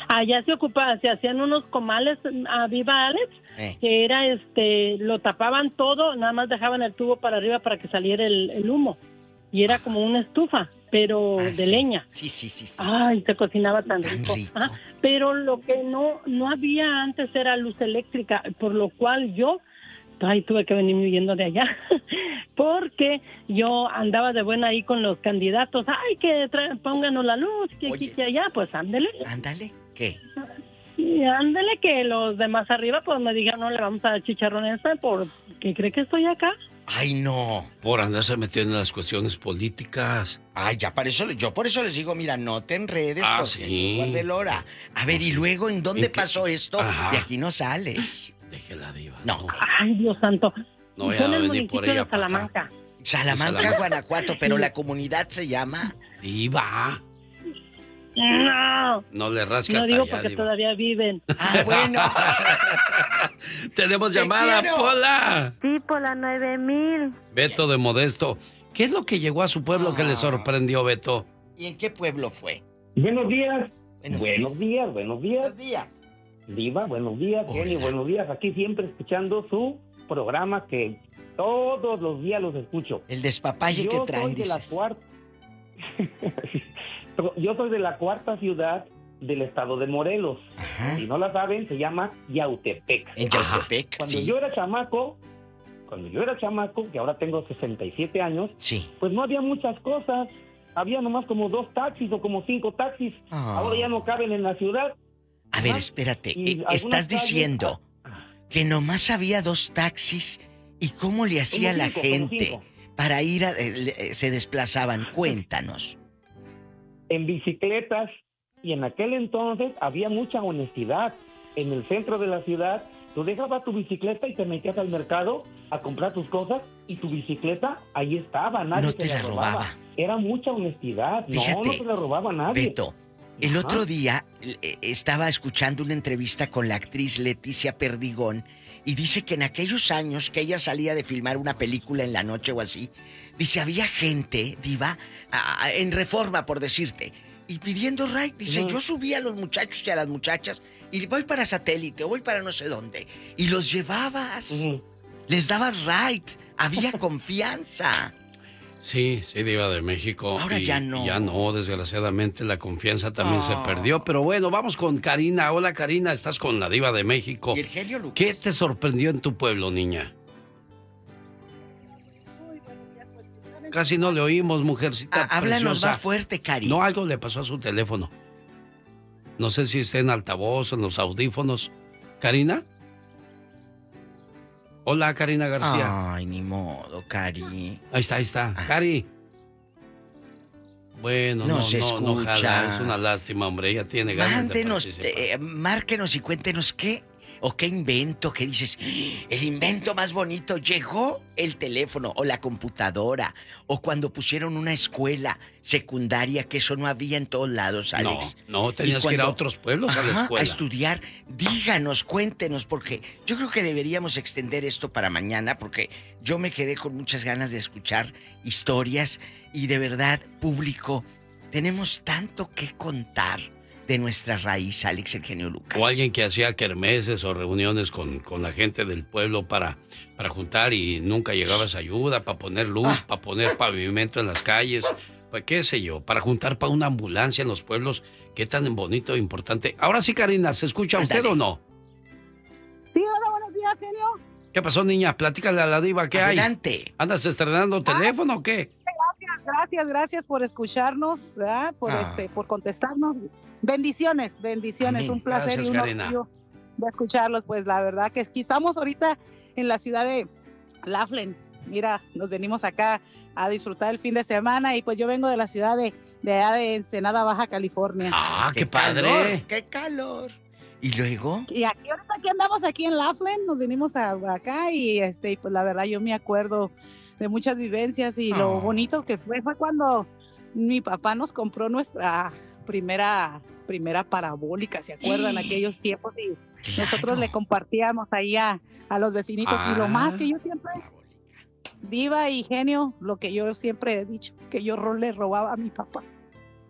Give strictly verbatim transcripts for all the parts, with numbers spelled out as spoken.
Allá se ocupaba, se hacían unos comales a Viva Alex, eh. que era este, lo tapaban todo, nada más dejaban el tubo para arriba para que saliera el, el humo. Y era como una estufa, pero ah, de sí. leña. Sí, sí, sí, sí. Ay, se cocinaba tan, tan rico. rico. Ajá. Pero lo que no, no había antes era luz eléctrica, por lo cual yo... Ay, tuve que venir viviendo de allá, porque yo andaba de buena ahí con los candidatos. Ay, que tra- pónganos la luz, que aquí, que allá, pues ándele. Ándale, ¿qué? Y ándele, que los demás arriba, pues me dijeron, no le vamos a dar chicharrón esta, porque cree que estoy acá. Ay, no. Por andarse metiendo en las cuestiones políticas. Ay, ya, para eso, yo por eso les digo, mira, no te enredes. Ah, porque sí. guarde el hora. A ver, ¿y luego en dónde ¿En pasó esto? Ajá. De aquí no sales. Deje la diva. No. Ay, Dios santo. No voy a venir por ella de Salamanca. Salamanca, Salamanca, Guanajuato, pero la comunidad se llama... Diva. No. No le rascas. No digo allá, porque diva. todavía viven. Ah, bueno. Tenemos llamada, quiero. Pola. Sí, Pola nueve mil. Beto de Modesto. ¿Qué es lo que llegó a su pueblo ah. que le sorprendió, Beto? ¿Y en qué pueblo fue? Buenos días. Buenos, buenos días. días, buenos días. Buenos días. Diva, buenos días, Jenny, buenos días. Aquí siempre escuchando su programa que todos los días los escucho. El despapalle Yo que traen, soy de la cuarta... Yo soy de la cuarta ciudad del estado de Morelos. Ajá. Si no la saben, se llama Yautepec. En Yautepec, Cuando sí. yo era chamaco, cuando yo era chamaco, que ahora tengo sesenta y siete años, sí. pues no había muchas cosas. Había nomás como dos taxis o como cinco taxis. Oh. Ahora ya no caben en la ciudad. A ver, espérate, eh, estás diciendo que nomás había dos taxis y cómo le hacía cinco, la gente para ir a... Eh, se desplazaban, cuéntanos. En bicicletas, y en aquel entonces había mucha honestidad. En el centro de la ciudad, tú dejabas tu bicicleta y te metías al mercado a comprar tus cosas y tu bicicleta ahí estaba, nadie no te, te la robaba. robaba. Era mucha honestidad, Fíjate, no, no te la robaba nadie. Beto, el Ajá. otro día eh, estaba escuchando una entrevista con la actriz Leticia Perdigón y dice que en aquellos años que ella salía de filmar una película en la noche o así, dice, había gente, diva, a, a, en Reforma, por decirte, y pidiendo ride, dice, uh-huh. yo subía a los muchachos y a las muchachas y voy para satélite o voy para no sé dónde, y los llevabas, uh-huh. les dabas ride, había confianza. Sí, sí, diva de México. Ahora y, ya no. Ya no, desgraciadamente la confianza también oh. se perdió. Pero bueno, vamos con Karina. Hola, Karina, estás con la diva de México. ¿Y el genio Lucas? ¿Qué te sorprendió en tu pueblo, niña? Uy, buenos días, pues, Casi no le oímos, mujercita. Ah, háblanos más fuerte, Cari. No, algo le pasó a su teléfono. No sé si está en altavoz o en los audífonos. ¿Karina? Hola, Karina García. Ay, ni modo, Cari. Ahí está, ahí está. Ah. Cari. Bueno, no, no se no, escucha. No, jala, es una lástima, hombre. Ella tiene ganas Mándenos, de participar. Eh, márquenos y cuéntenos qué o qué invento, que dices, el invento más bonito, llegó el teléfono o la computadora, o cuando pusieron una escuela secundaria, que eso no había en todos lados, Alex. No, no, tenías cuando, que ir a otros pueblos ajá, a la escuela. A estudiar. Díganos, cuéntenos, porque yo creo que deberíamos extender esto para mañana, porque yo me quedé con muchas ganas de escuchar historias y de verdad, público, tenemos tanto que contar de nuestra raíz, Alex, el genio Lucas. O alguien que hacía kermeses o reuniones con, con la gente del pueblo para, para juntar y nunca llegaba esa ayuda, para poner luz, ah. para poner pavimento en las calles, pues qué sé yo, para juntar para una ambulancia en los pueblos. Qué tan bonito e importante. Ahora sí, Karina, ¿se escucha Ándale. usted o no? Sí, hola, buenos días, genio. ¿Qué pasó, niña? Platícale a la diva, ¿qué Adelante. hay? ¿Andas estrenando ah. teléfono o qué? Gracias, gracias, gracias por escucharnos, ¿eh? por ah. este, por contestarnos. Bendiciones, bendiciones, Amén. un placer gracias, y un orgullo de escucharlos. Pues la verdad que aquí estamos ahorita en la ciudad de Laughlin. Mira, nos venimos acá a disfrutar el fin de semana y pues yo vengo de la ciudad de, de allá de Ensenada, Baja California. Ah, qué, qué padre. Calor, qué calor. ¿Y luego? Y aquí ahorita aquí andamos aquí en Laughlin, nos venimos a, acá y este, y pues la verdad yo me acuerdo de muchas vivencias y oh. lo bonito que fue fue cuando mi papá nos compró nuestra primera primera parabólica, ¿se acuerdan? Aquellos tiempos y claro. nosotros le compartíamos ahí a, a los vecinitos ah. y lo más que yo siempre diva y genio, lo que yo siempre he dicho, que yo le robaba a mi papá.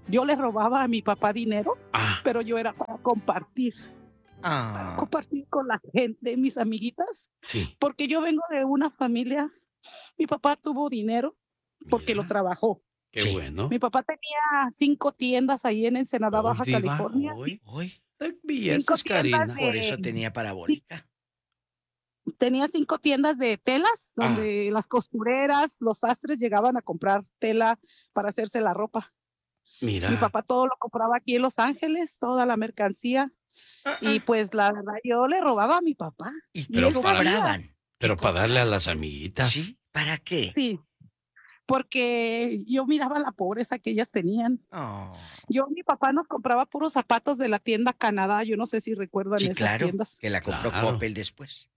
yo le robaba a mi papá dinero, Ah. pero yo era para compartir. Ah. Para compartir con la gente, mis amiguitas. Sí. Porque yo vengo de una familia, mi papá tuvo dinero porque Mira, lo trabajó. Qué Sí. bueno. Mi papá tenía cinco tiendas ahí en Ensenada, Hoy, Baja diva, California. hoy. Hoy, Eh, Cinco Billetes, tiendas Karina. de- por eso tenía parabólica. Tenía cinco tiendas de telas Ah. donde las costureras, los sastres llegaban a comprar tela para hacerse la ropa. Mira. Mi papá todo lo compraba aquí en Los Ángeles, toda la mercancía. Ah, Y ah. pues la verdad yo le robaba a mi papá. Y y te Pero él sabía. cobraban. Pero Te para darle a cobraban. las amiguitas. ¿Sí? ¿Para qué? Sí, porque yo miraba la pobreza que ellas tenían. Oh. Yo, mi papá nos compraba puros zapatos de la tienda Canadá, yo no sé si recuerdan Sí, esas claro, tiendas. que la compró Claro. Coppel después.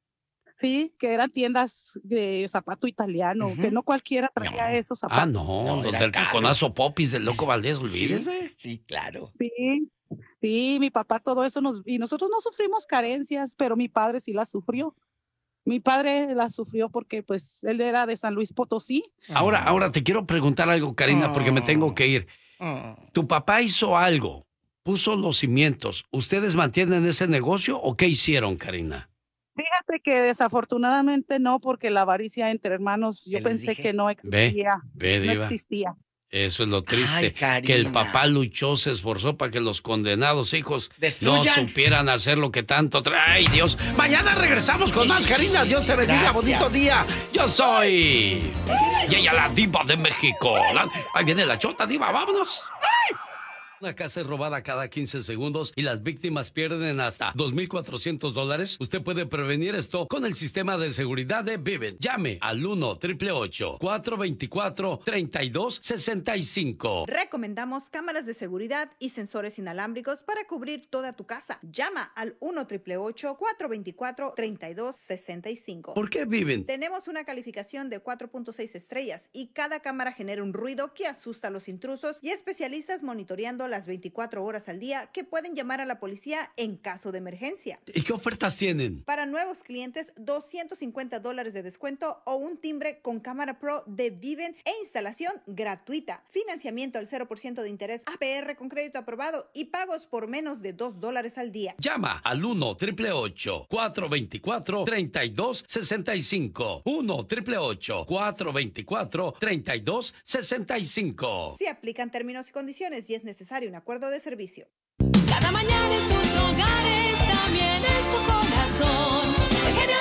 Sí, que eran tiendas de zapato italiano, Ujú. que no cualquiera traía No. esos zapatos. Ah, no, No, los era del caro. taconazo Popis del Loco Valdés, olvídese. Sí, sí, claro. Sí, sí, mi papá todo eso nos, y nosotros no sufrimos carencias, pero mi padre sí las sufrió. Mi padre las sufrió porque pues él era de San Luis Potosí. Ahora, ahora te quiero preguntar algo, Karina, porque me tengo que ir. Oh. ¿Tu papá hizo algo? ¿Puso los cimientos? ¿Ustedes mantienen ese negocio o qué hicieron, Karina? Fíjate que desafortunadamente no, porque la avaricia entre hermanos, yo ¿Qué les pensé dije? que no existía, Ve, no diva. existía. Eso es lo triste. Ay, que el Karina. papá luchó, se esforzó para que los condenados hijos no Destruyan. supieran hacer lo que tanto trae. ¡Ay, Dios! Mañana regresamos con Sí, más, sí, Karina. sí, Dios sí, te bendiga. gracias. Bonito día. Yo soy... Y ella, la diva de México. La- Ahí viene la chota, diva. ¡Vámonos! ¡Ay! Una casa es robada cada quince segundos y las víctimas pierden hasta dos mil cuatrocientos dólares. Usted puede prevenir esto con el sistema de seguridad de Vivint. Llame al uno, ocho ocho ocho, cuatro dos cuatro, tres dos seis cinco. Recomendamos cámaras de seguridad y sensores inalámbricos para cubrir toda tu casa. Llama al uno, ocho ocho ocho, cuatro dos cuatro, tres dos seis cinco. ¿Por qué Vivint? Tenemos una calificación de cuatro punto seis estrellas y cada cámara genera un ruido que asusta a los intrusos y especialistas monitoreando las veinticuatro horas al día que pueden llamar a la policía en caso de emergencia. ¿Y qué ofertas tienen? Para nuevos clientes, doscientos cincuenta dólares de descuento o un timbre con cámara pro de Vivint e instalación gratuita. Financiamiento al cero por ciento de interés, A P R con crédito aprobado y pagos por menos de dos dólares al día. Llama al uno, ocho ocho ocho, cuatro dos cuatro, tres dos seis cinco. uno, ocho ocho ocho, cuatro dos cuatro, tres dos seis cinco. Se aplican términos y condiciones y es necesario un acuerdo de servicio. Cada mañana en sus hogares, también en su corazón. El genio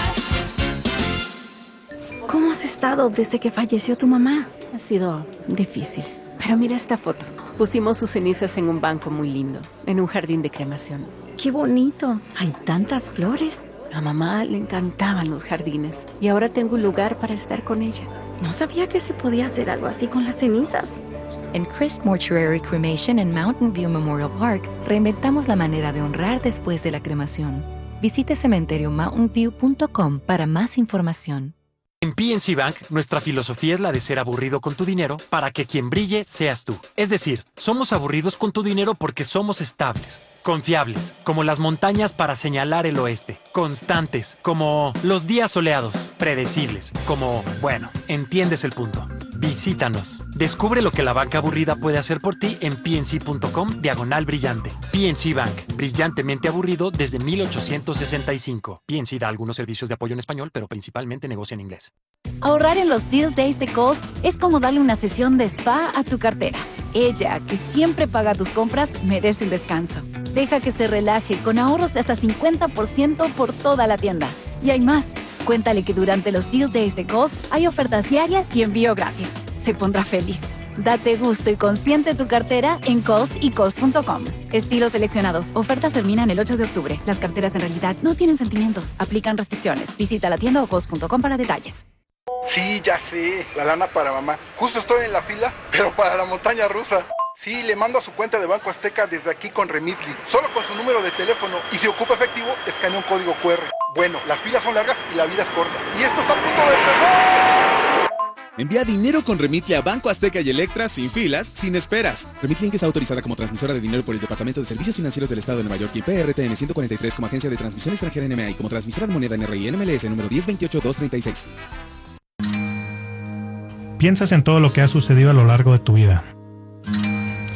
Lucas. ¿Cómo has estado desde que falleció tu mamá? Ha sido difícil. Pero mira esta foto. Pusimos sus cenizas en un banco muy lindo, en un jardín de cremación. ¡Qué bonito! Hay tantas flores. A mamá le encantaban los jardines y ahora tengo un lugar para estar con ella. No sabía que se podía hacer algo así con las cenizas. En Crest Mortuary Cremation en Mountain View Memorial Park, reinventamos la manera de honrar después de la cremación. Visite cementerio mountain view punto com para más información. En P N C Bank, nuestra filosofía es la de ser aburrido con tu dinero para que quien brille seas tú. Es decir, somos aburridos con tu dinero porque somos estables, confiables, como las montañas para señalar el oeste, constantes, como los días soleados, predecibles, como, bueno, entiendes el punto. Visítanos. Descubre lo que la banca aburrida puede hacer por ti en pnc.com diagonal brillante. P N C Bank, brillantemente aburrido desde mil ochocientos sesenta y cinco. P N C da algunos servicios de apoyo en español, pero principalmente negocia en inglés. Ahorrar en los Deal Days de Kohl's es como darle una sesión de spa a tu cartera. Ella, que siempre paga tus compras, merece un descanso. Deja que se relaje con ahorros de hasta cincuenta por ciento por toda la tienda. Y hay más. Cuéntale que durante los Deal Days de Kohl's hay ofertas diarias y envío gratis. Se pondrá feliz. Date gusto y consiente tu cartera en Kohl's y Kohl's punto com. Estilos seleccionados. Ofertas terminan el ocho de octubre. Las carteras en realidad no tienen sentimientos. Aplican restricciones. Visita la tienda o Kohl's punto com para detalles. Sí, ya sé, la lana para mamá. Justo estoy en la fila, pero para la montaña rusa. Sí, le mando a su cuenta de Banco Azteca desde aquí con Remitly. Solo con su número de teléfono. Y si ocupa efectivo, escanea un código cu erre. Bueno, las filas son largas y la vida es corta. Y esto está a punto de empezar. Envía dinero con Remitly a Banco Azteca y Electra sin filas, sin esperas. Remitly Inc está autorizada como transmisora de dinero por el Departamento de Servicios Financieros del Estado de Nueva York y P R T N ciento cuarenta y tres como agencia de transmisión extranjera N M A y como transmisora de moneda N R I N M L S número diez veintiocho dos treinta y seis. Piensas en todo lo que ha sucedido a lo largo de tu vida.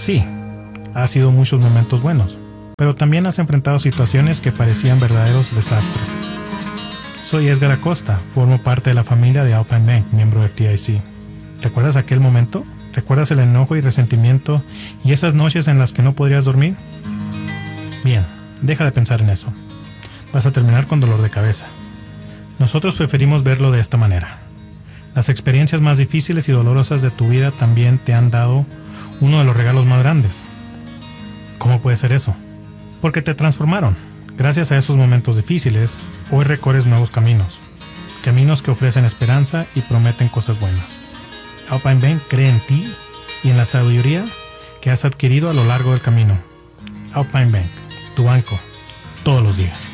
Sí, ha sido muchos momentos buenos, pero también has enfrentado situaciones que parecían verdaderos desastres. Soy Edgar Acosta, formo parte de la familia de Alpine Bank, miembro de F D I C. ¿Recuerdas aquel momento? ¿Recuerdas el enojo y resentimiento y esas noches en las que no podrías dormir? Bien, deja de pensar en eso. Vas a terminar con dolor de cabeza. Nosotros preferimos verlo de esta manera. Las experiencias más difíciles y dolorosas de tu vida también te han dado uno de los regalos más grandes. ¿Cómo puede ser eso? Porque te transformaron. Gracias a esos momentos difíciles, hoy recorres nuevos caminos. Caminos que ofrecen esperanza y prometen cosas buenas. Alpine Bank cree en ti y en la sabiduría que has adquirido a lo largo del camino. Alpine Bank, tu banco, todos los días.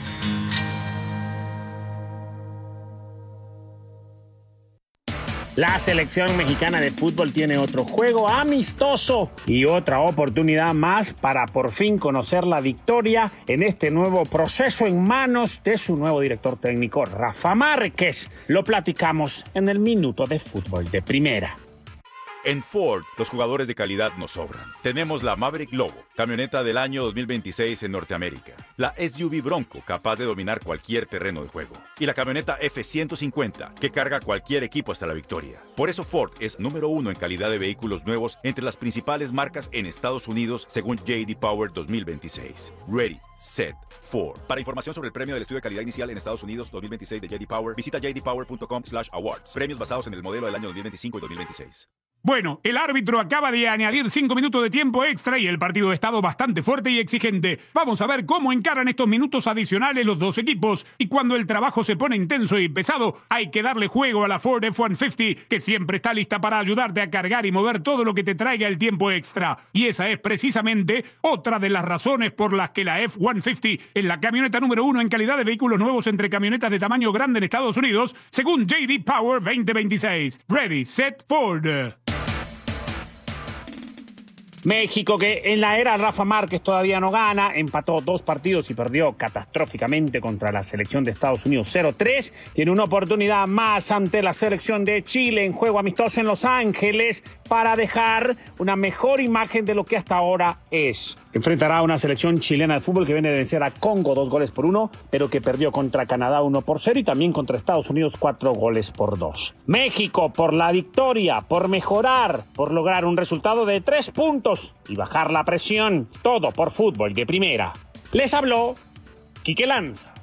La selección mexicana de fútbol tiene otro juego amistoso y otra oportunidad más para por fin conocer la victoria en este nuevo proceso en manos de su nuevo director técnico, Rafa Márquez. Lo platicamos en el Minuto de Fútbol de Primera. En Ford, los jugadores de calidad nos sobran. Tenemos la Maverick Lobo, camioneta del año dos mil veintiséis en Norteamérica. La S U V Bronco, capaz de dominar cualquier terreno de juego. Y la camioneta F ciento cincuenta, que carga cualquier equipo hasta la victoria. Por eso Ford es número uno en calidad de vehículos nuevos entre las principales marcas en Estados Unidos, según J D Power dos mil veintiséis. Ready, set, Ford. Para información sobre el premio del estudio de calidad inicial en Estados Unidos dos mil veintiséis de J D Power, visita j d power punto com slash awards. Premios basados en el modelo del año dos mil veinticinco y dos mil veintiséis. Bueno, el árbitro acaba de añadir cinco minutos de tiempo extra y el partido ha estado bastante fuerte y exigente. Vamos a ver cómo encaran estos minutos adicionales los dos equipos. Y cuando el trabajo se pone intenso y pesado, hay que darle juego a la Ford F ciento cincuenta, que siempre está lista para ayudarte a cargar y mover todo lo que te traiga el tiempo extra. Y esa es precisamente otra de las razones por las que la F ciento cincuenta es la camioneta número uno en calidad de vehículos nuevos entre camionetas de tamaño grande en Estados Unidos, según J D Power veinte veintiséis. Ready, set, Ford. México, que en la era Rafa Márquez todavía no gana, empató dos partidos y perdió catastróficamente contra la selección de Estados Unidos cero tres. Tiene una oportunidad más ante la selección de Chile en juego amistoso en Los Ángeles para dejar una mejor imagen de lo que hasta ahora es. Enfrentará a una selección chilena de fútbol que viene de vencer a Congo dos goles por uno, pero que perdió contra Canadá uno por cero y también contra Estados Unidos cuatro goles por dos. México por la victoria, por mejorar, por lograr un resultado de tres puntos y bajar la presión. Todo por Fútbol de Primera. Les habló Quique Lanza.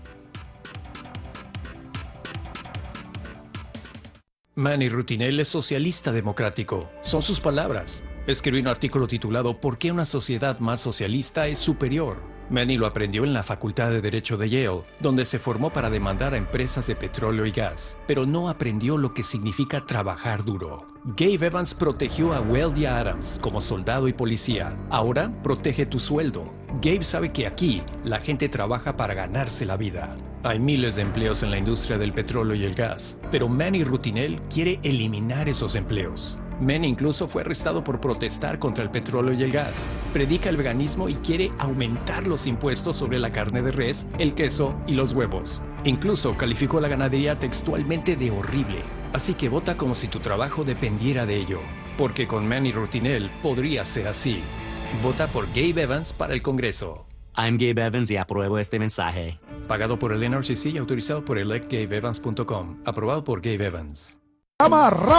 Manny Rutinel es socialista democrático. Son sus palabras. Escribió un artículo titulado ¿Por qué una sociedad más socialista es superior? Manny lo aprendió en la Facultad de Derecho de Yale, donde se formó para demandar a empresas de petróleo y gas, pero no aprendió lo que significa trabajar duro. Gabe Evans protegió a Weldy Adams como soldado y policía. Ahora protege tu sueldo. Gabe sabe que aquí la gente trabaja para ganarse la vida. Hay miles de empleos en la industria del petróleo y el gas, pero Manny Rutinel quiere eliminar esos empleos. Manny incluso fue arrestado por protestar contra el petróleo y el gas. Predica el veganismo y quiere aumentar los impuestos sobre la carne de res, el queso y los huevos. Incluso calificó la ganadería textualmente de horrible. Así que vota como si tu trabajo dependiera de ello. Porque con Manny Rutinel podría ser así. Vota por Gabe Evans para el Congreso. I'm Gabe Evans y apruebo este mensaje. Pagado por el N R C C y autorizado por elect gabe evans punto com. Aprobado por Gabe Evans. Llama